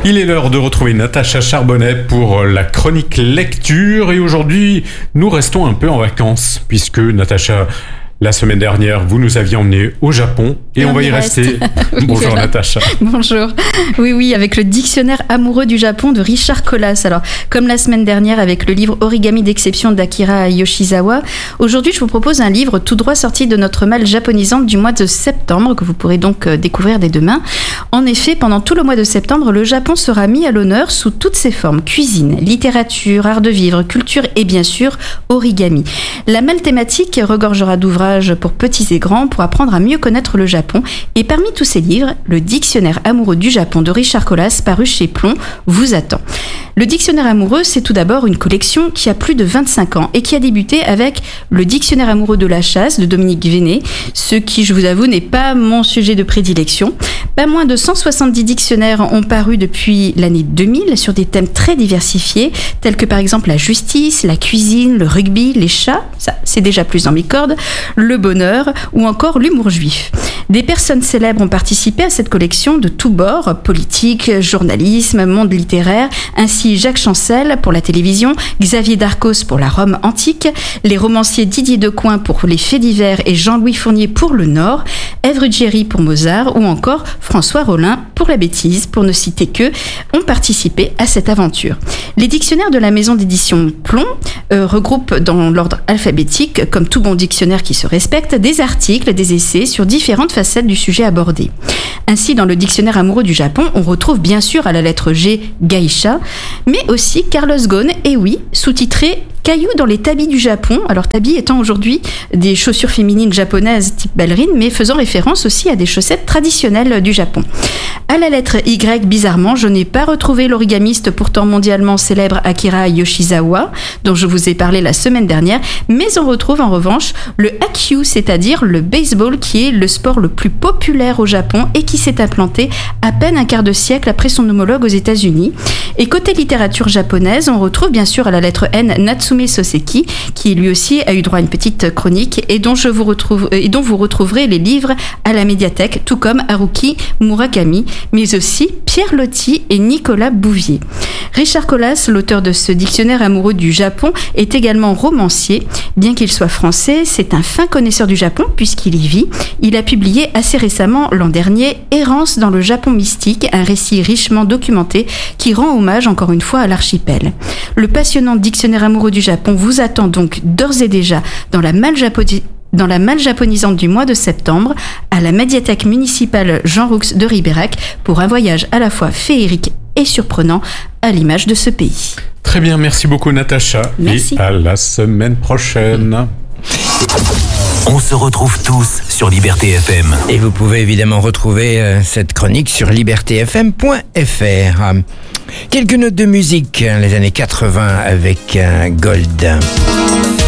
Il est l'heure de retrouver Natacha Charbonnet pour la chronique lecture et aujourd'hui nous restons un peu en vacances puisque Natacha, la semaine dernière, vous nous aviez emmenés au Japon et on va y rester. Bonjour Voilà. Natacha. Bonjour. Oui, avec le dictionnaire amoureux du Japon de Richard Colas. Alors, comme la semaine dernière avec le livre Origami d'exception d'Akira Yoshizawa, aujourd'hui je vous propose un livre tout droit sorti de notre malle japonisante du mois de septembre que vous pourrez donc découvrir dès demain. En effet, pendant tout le mois de septembre, le Japon sera mis à l'honneur sous toutes ses formes: cuisine, littérature, art de vivre, culture et bien sûr origami. La malle thématique regorgera d'ouvrages pour petits et grands pour apprendre à mieux connaître le Japon. Et parmi tous ces livres, le dictionnaire amoureux du Japon de Richard Colas, paru chez Plon, vous attend. Le dictionnaire amoureux, c'est tout d'abord une collection qui a plus de 25 ans et qui a débuté avec le dictionnaire amoureux de la chasse de Dominique Vénet, ce qui, je vous avoue, n'est pas mon sujet de prédilection. Pas moins de 170 dictionnaires ont paru depuis l'année 2000 sur des thèmes très diversifiés, tels que par exemple la justice, la cuisine, le rugby, les chats, ça c'est déjà plus dans mes cordes, le bonheur ou encore l'humour juif. Des personnes célèbres ont participé à cette collection de tous bords, politique, journalisme, monde littéraire, ainsi Jacques Chancel pour la télévision, Xavier Darcos pour la Rome antique, les romanciers Didier Decoing pour les faits divers et Jean-Louis Fournier pour le Nord, Ève Ruggieri pour Mozart ou encore François Rollin pour la bêtise, pour ne citer que, ont participé à cette aventure. Les dictionnaires de la maison d'édition Plon regroupent dans l'ordre alphabétique, comme tout bon dictionnaire qui se respecte, des articles, des essais sur différentes facettes du sujet abordé. Ainsi, dans le dictionnaire amoureux du Japon, on retrouve bien sûr à la lettre G, geisha, mais aussi Carlos Ghosn, et oui, sous-titré Cailloux dans les tabis du Japon. Alors tabis étant aujourd'hui des chaussures féminines japonaises type ballerine, mais faisant référence aussi à des chaussettes traditionnelles du Japon. À la lettre Y, bizarrement, je n'ai pas retrouvé l'origamiste pourtant mondialement célèbre Akira Yoshizawa, dont je vous ai parlé la semaine dernière, mais on retrouve en revanche le Haikyuu, c'est-à-dire le baseball, qui est le sport le plus populaire au Japon et qui s'est implanté à peine un quart de siècle après son homologue aux États-Unis. Et côté littérature japonaise, on retrouve bien sûr à la lettre N Natsume Soseki, qui lui aussi a eu droit à une petite chronique et dont vous retrouverez les livres à la médiathèque, tout comme Haruki Murakami, mais aussi Pierre Loti et Nicolas Bouvier. Richard Colas, l'auteur de ce dictionnaire amoureux du Japon, est également romancier. Bien qu'il soit français, c'est un fin connaisseur du Japon puisqu'il y vit. Il a publié assez récemment, l'an dernier, Errance dans le Japon mystique, un récit richement documenté qui rend hommage encore une fois à l'archipel. Le passionnant dictionnaire amoureux du Japon vous attend donc d'ores et déjà dans la malle japonisante du mois de septembre à la médiathèque municipale Jean Roux de Ribérac pour un voyage à la fois féerique et surprenant à l'image de ce pays. Très bien, merci beaucoup Natacha. Merci. Et à la semaine prochaine. On se retrouve tous sur Liberté FM. Et vous pouvez évidemment retrouver cette chronique sur libertéfm.fr. Quelques notes de musique, les années 80 avec Gold.